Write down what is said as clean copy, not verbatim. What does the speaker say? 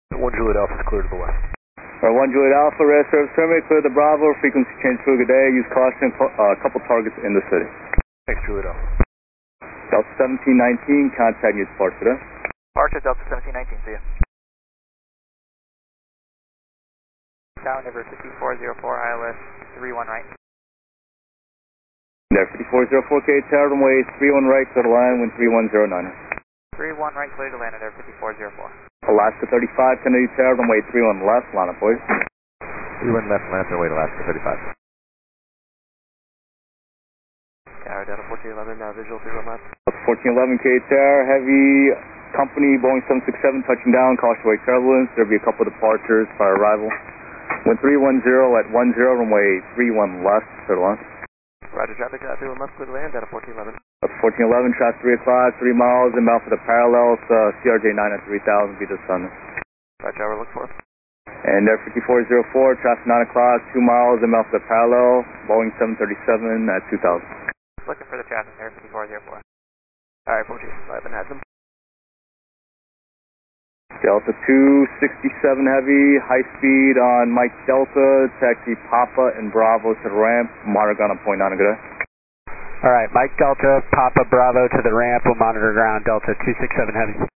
1 Juliet Alpha is clear to the west. 1 Juliet Alpha, red service terminate, clear the Bravo, frequency change through, good day, use caution, a couple targets in the city. Thanks, Juliet Alpha. Delta 1719, contact news departure today. Departure Delta 1719, see ya. Tower number 5404, ILS 31 right. There, 5404K tower, runway 31 right, clear to line, wind 3109. 31 right, clear to land at 5404. Alaska 35, Kennedy tower, runway 31 left, line up, please. 31 left, land runway to Alaska 35. Tower Delta 1411, visual 31 left. 1411K tower, heavy company, Boeing 767, touching down, caution wake turbulence, there'll be a couple departures by arrival. Wind 310 at 10, runway 31 left, clear to line. Roger, traffic 31 left, clear to land, Delta 1411. 1411, traffic 3 o'clock, 3 miles, inbound for the parallels, CRJ 9 at 3000, be the sun. Roger, we're looking for. And there, 5404, traffic 9 o'clock, 2 miles, inbound for the parallel, Boeing 737 at 2000. Looking for the traffic there, 5404. Alright, Punchy, 11 has them. Delta 267 heavy, high speed on Mike Delta, taxi Papa and Bravo to the ramp, monitor ground on point 9, good day. Alright, Mike Delta, Papa Bravo to the ramp, we'll monitor ground Delta 267 heavy.